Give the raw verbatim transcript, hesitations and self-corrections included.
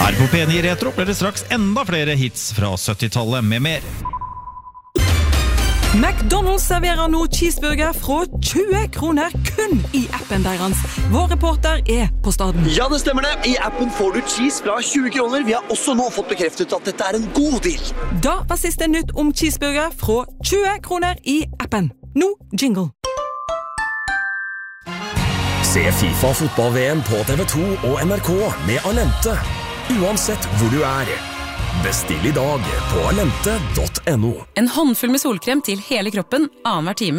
Her på P ni Retro blir det straks enda flere hits fra syttitallet med mer. McDonald's serverer nå cheeseburger fra tjue kroner kun i appen deres. Vår reporter er på staden. Ja, det stemmer det. I appen får du cheese fra tjue kroner. Vi har også nå fått bekreftet at dette er en god deal. Da var siste nytt om cheeseburger fra tjue kroner i appen. Nå jingle. Se FIFA fotball-V M på T V to og N R K med Alente. Uansett hvor du er. Bestill i dag på alente punktum no. En håndfull med solkrem til hele kroppen, annenhver time.